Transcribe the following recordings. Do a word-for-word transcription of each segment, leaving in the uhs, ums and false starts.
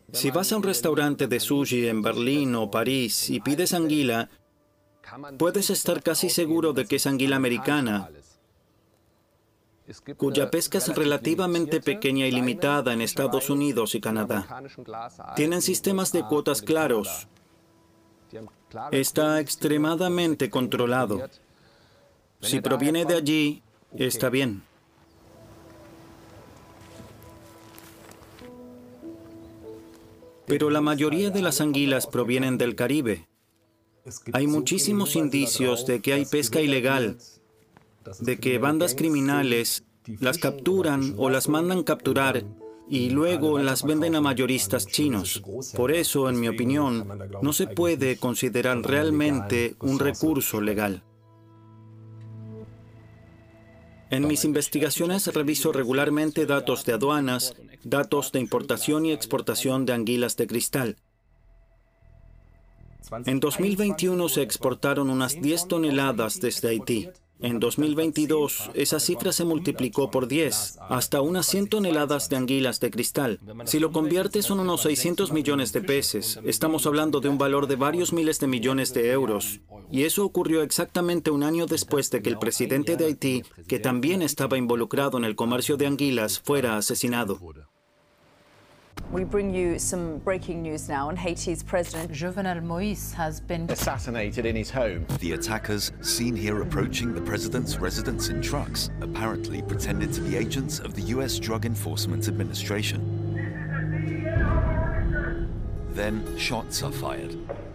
Si vas a un restaurante de sushi en Berlín o París y pides anguila, puedes estar casi seguro de que es anguila americana, cuya pesca es relativamente pequeña y limitada en Estados Unidos y Canadá. Tienen sistemas de cuotas claros. Está extremadamente controlado. Si proviene de allí, está bien. Pero la mayoría de las anguilas provienen del Caribe. Hay muchísimos indicios de que hay pesca ilegal, de que bandas criminales las capturan o las mandan capturar y luego las venden a mayoristas chinos. Por eso, en mi opinión, no se puede considerar realmente un recurso legal. En mis investigaciones reviso regularmente datos de aduanas, datos de importación y exportación de anguilas de cristal. En dos mil veintiuno se exportaron unas diez toneladas desde Haití. En dos mil veintidós, esa cifra se multiplicó por diez, hasta unas cien toneladas de anguilas de cristal. Si lo conviertes, son unos seiscientos millones de pesos. Estamos hablando de un valor de varios miles de millones de euros. Y eso ocurrió exactamente un año después de que el presidente de Haití, que también estaba involucrado en el comercio de anguilas, fuera asesinado. We bring you some breaking news now, and Haiti's President Jovenel Moïse has been assassinated in his home. The attackers, seen here approaching the president's residence in trucks, apparently pretended to be agents of the U S Drug Enforcement Administration. Then shots are fired.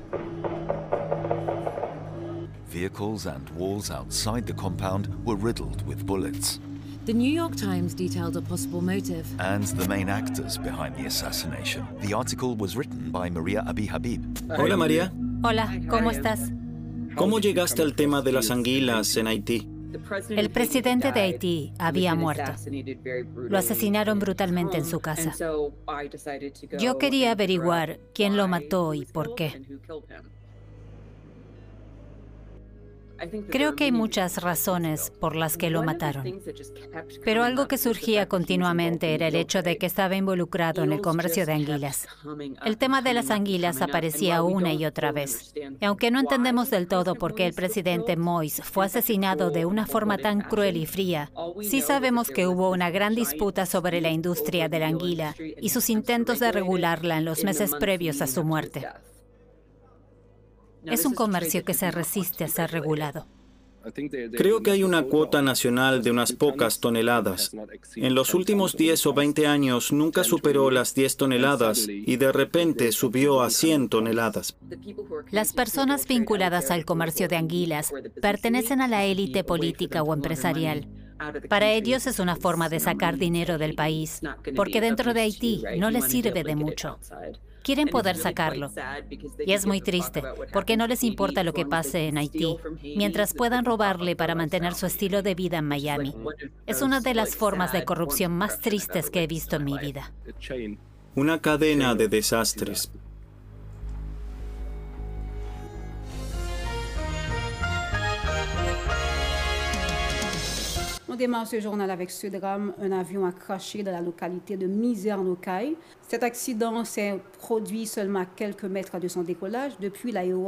Vehicles and walls outside the compound were riddled with bullets. The New York Times detailed a possible motive. And the main actors behind the assassination. The article was written by Maria Abi Habib. Hola, María. Hola, ¿cómo estás? ¿Cómo llegaste al tema de las anguilas en Haití? El presidente de Haití había muerto. Lo asesinaron brutalmente en su casa. Yo quería averiguar quién lo mató y por qué. Creo que hay muchas razones por las que lo mataron. Pero algo que surgía continuamente era el hecho de que estaba involucrado en el comercio de anguilas. El tema de las anguilas aparecía una y otra vez. Y aunque no entendemos del todo por qué el presidente Moïse fue asesinado de una forma tan cruel y fría, sí sabemos que hubo una gran disputa sobre la industria de la anguila y sus intentos de regularla en los meses previos a su muerte. Es un comercio que se resiste a ser regulado. Creo que hay una cuota nacional de unas pocas toneladas. En los últimos diez o veinte años nunca superó las diez toneladas y de repente subió a cien toneladas. Las personas vinculadas al comercio de anguilas pertenecen a la élite política o empresarial. Para ellos es una forma de sacar dinero del país, porque dentro de Haití no les sirve de mucho. Quieren poder sacarlo. Y es muy triste, porque no les importa lo que pase en Haití, mientras puedan robarle para mantener su estilo de vida en Miami. Es una de las formas de corrupción más tristes que he visto en mi vida. Una cadena de desastres. On démarre ce journal avec ce drame. Un avion a craché dans la localité de Mizernokai. Cet accident s'est produit seulement à quelques mètres de son décollage depuis l'aéroport.